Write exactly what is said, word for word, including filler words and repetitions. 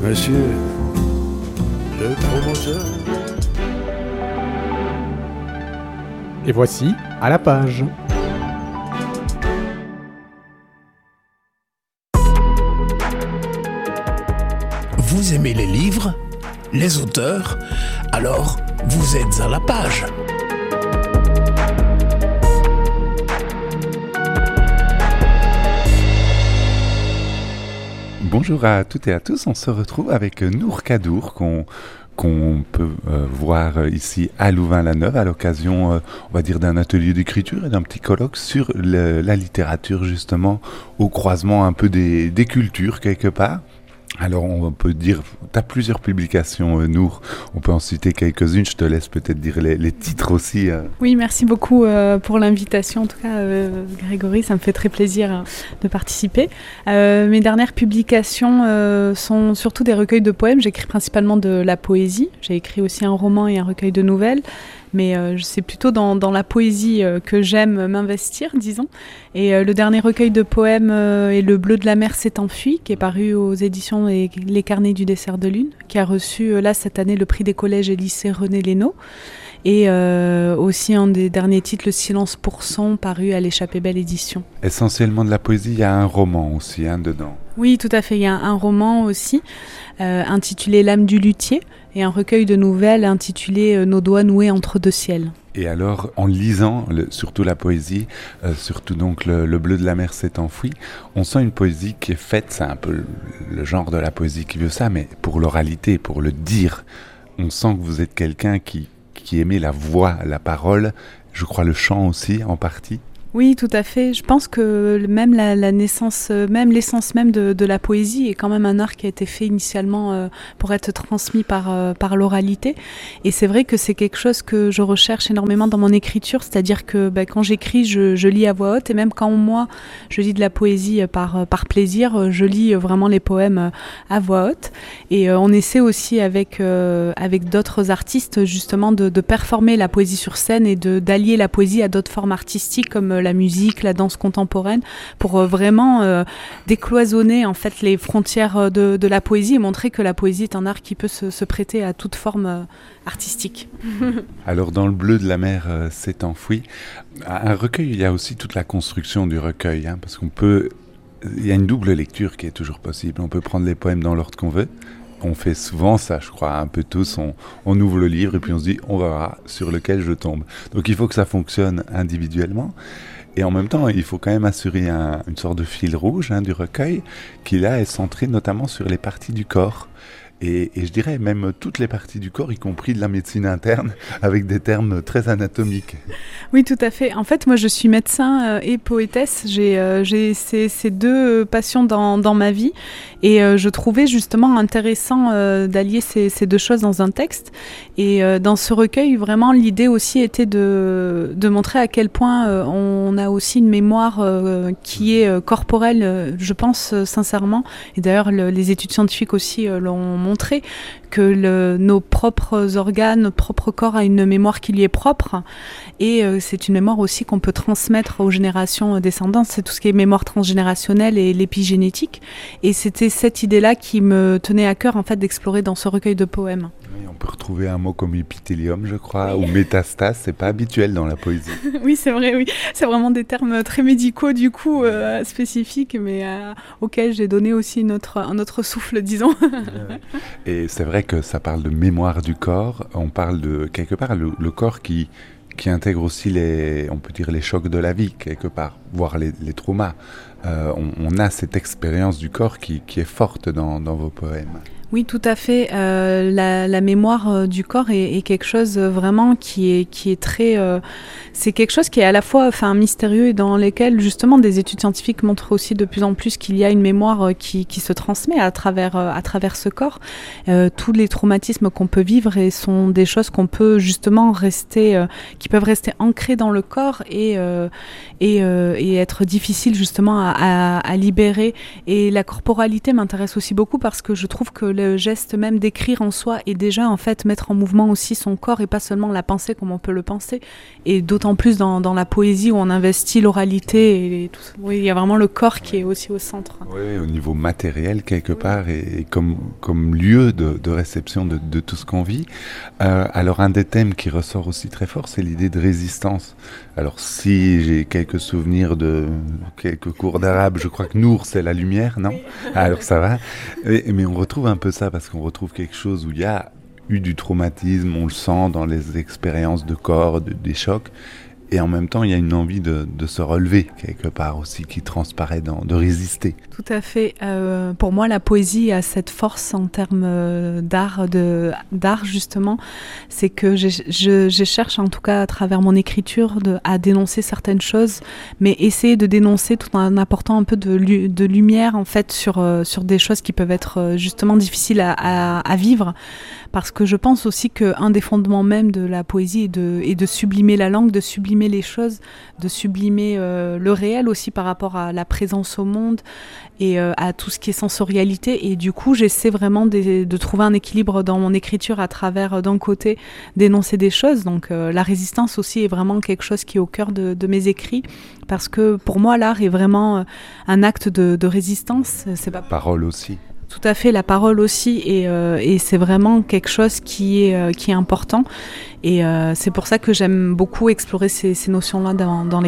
Monsieur le promoteur. Et voici À la page. Vous aimez les livres, les auteurs? Alors, vous êtes à la page. Bonjour à toutes et à tous, on se retrouve avec Nour Kadour qu'on, qu'on peut euh, voir ici à Louvain-la-Neuve à l'occasion, euh, on va dire, d'un atelier d'écriture et d'un petit colloque sur le, la littérature justement au croisement un peu des, des cultures quelque part. Alors on peut dire, tu as plusieurs publications euh, Nour, on peut en citer quelques-unes, je te laisse peut-être dire les, les titres aussi. Euh. Oui, merci beaucoup euh, pour l'invitation, en tout cas euh, Grégory, ça me fait très plaisir euh, de participer. Euh, mes dernières publications euh, sont surtout des recueils de poèmes, j'écris principalement de la poésie, j'ai écrit aussi un roman et un recueil de nouvelles. Mais euh, c'est plutôt dans, dans la poésie euh, que j'aime m'investir, disons. Et euh, le dernier recueil de poèmes euh, est Le bleu de la mer s'est enfui, qui est paru aux éditions Les, Les Carnets du dessert de lune, qui a reçu euh, là cette année le prix des collèges et lycées René Lénaud. Et euh, aussi un des derniers titres, Le silence pour son, paru à l'Échappée Belle édition. Essentiellement de la poésie, il y a un roman aussi hein, dedans. Oui, tout à fait, il y a un roman aussi, euh, intitulé L'âme du luthier, et un recueil de nouvelles intitulé euh, Nos doigts noués entre deux ciels. Et alors, en lisant le, surtout la poésie, euh, surtout donc le, le bleu de la mer s'est enfoui, on sent une poésie qui est faite, c'est un peu le, le genre de la poésie qui veut ça, mais pour l'oralité, pour le dire. On sent que vous êtes quelqu'un qui, qui aimait la voix, la parole, je crois le chant aussi en partie. Oui, tout à fait. Je pense que même la, la naissance, même l'essence même de, de la poésie est quand même un art qui a été fait initialement euh, pour être transmis par, euh, par l'oralité. Et c'est vrai que c'est quelque chose que je recherche énormément dans mon écriture, c'est-à-dire que bah, quand j'écris, je, je lis à voix haute, et même quand moi, je lis de la poésie par, par plaisir, je lis vraiment les poèmes à voix haute. Et euh, on essaie aussi avec, euh, avec d'autres artistes justement de, de performer la poésie sur scène et de, d'allier la poésie à d'autres formes artistiques comme la musique, la danse contemporaine, pour euh, vraiment euh, décloisonner en fait les frontières de, de la poésie et montrer que la poésie est un art qui peut se, se prêter à toute forme euh, artistique. Alors dans Le bleu de la mer euh, s'est enfoui, un recueil, il y a aussi toute la construction du recueil, hein, parce qu'on peut, il y a une double lecture qui est toujours possible, on peut prendre les poèmes dans l'ordre qu'on veut. On fait souvent ça, je crois, un peu tous, on, on ouvre le livre et puis on se dit, on verra sur lequel je tombe. Donc il faut que ça fonctionne individuellement. Et en même temps, il faut quand même assurer un, une sorte de fil rouge hein, du recueil, qui là est centré notamment sur les parties du corps. Et, et je dirais même toutes les parties du corps, y compris de la médecine interne, avec des termes très anatomiques. Oui, tout à fait. En fait, moi, je suis médecin euh, et poétesse. J'ai, euh, j'ai ces, ces deux passions dans, dans ma vie. Et euh, je trouvais justement intéressant euh, d'allier ces, ces deux choses dans un texte. Et euh, dans ce recueil, vraiment, l'idée aussi était de, de montrer à quel point euh, on a aussi une mémoire euh, qui est euh, corporelle, euh, je pense euh, sincèrement. Et d'ailleurs, le, les études scientifiques aussi euh, l'ont montré, que le, nos propres organes, notre propre corps a une mémoire qui lui est propre. Et euh, c'est une mémoire aussi qu'on peut transmettre aux générations descendantes. C'est tout ce qui est mémoire transgénérationnelle et l'épigénétique. Et c'était cette idée-là qui me tenait à cœur en fait, d'explorer dans ce recueil de poèmes. Oui, on peut retrouver un mot comme épithélium, je crois, oui. Ou métastase, c'est pas habituel dans la poésie. Oui, c'est vrai, oui. C'est vraiment des termes très médicaux, du coup, euh, spécifiques, mais euh, auxquels j'ai donné aussi une autre, un autre souffle, disons. Et c'est vrai que ça parle de mémoire du corps, on parle de, quelque part, le, le corps qui, qui intègre aussi les, on peut dire, les chocs de la vie, quelque part, voire les, les traumas. Euh, on, on a cette expérience du corps qui, qui est forte dans, dans vos poèmes. Oui, tout à fait. Euh, la, la mémoire euh, du corps est, est quelque chose euh, vraiment qui est, qui est très... Euh, c'est quelque chose qui est à la fois enfin, mystérieux et dans lequel justement des études scientifiques montrent aussi de plus en plus qu'il y a une mémoire euh, qui, qui se transmet à travers, euh, à travers ce corps. Euh, tous les traumatismes qu'on peut vivre et sont des choses qu'on peut justement rester, euh, qui peuvent rester ancrées dans le corps et, euh, et, euh, et être difficiles justement à, à, à libérer. Et la corporalité m'intéresse aussi beaucoup parce que je trouve que le geste même d'écrire en soi est déjà en fait mettre en mouvement aussi son corps et pas seulement la pensée comme on peut le penser. Et d'autant plus dans, dans la poésie où on investit l'oralité et tout ça. Oui, il y a vraiment le corps qui est aussi au centre. Oui, au niveau matériel quelque part et, et comme, comme lieu de, de réception de, de tout ce qu'on vit. Euh, alors un des thèmes qui ressort aussi très fort, c'est l'idée de résistance. Alors si j'ai quelques souvenirs de quelques cours d'arabe, je crois que Nour c'est la lumière, non ? Alors ça va. Et, mais on retrouve un peu ça parce qu'on retrouve quelque chose où il y a eu du traumatisme, on le sent dans les expériences de corps, de, des chocs. Et en même temps, il y a une envie de, de se relever quelque part aussi qui transparaît, dans, de résister. Tout à fait. Euh, pour moi, la poésie a cette force en termes euh, d'art, de, d'art justement. C'est que je, je, je cherche en tout cas à travers mon écriture de, à dénoncer certaines choses, mais essayer de dénoncer tout en apportant un peu de, de lumière en fait sur, euh, sur des choses qui peuvent être justement difficiles à, à, à vivre. Parce que je pense aussi qu'un des fondements même de la poésie est de, est de sublimer la langue, de sublimer les choses, de sublimer euh, le réel aussi par rapport à la présence au monde et euh, à tout ce qui est sensorialité. Et du coup, j'essaie vraiment de, de trouver un équilibre dans mon écriture à travers, d'un côté, d'énoncer des choses. Donc euh, la résistance aussi est vraiment quelque chose qui est au cœur de, de mes écrits. Parce que pour moi, l'art est vraiment un acte de, de résistance. C'est pas... La parole aussi. Tout à fait, la parole aussi, et, euh, et c'est vraiment quelque chose qui est, euh, qui est important. Et euh, c'est pour ça que j'aime beaucoup explorer ces, ces notions-là dans, dans les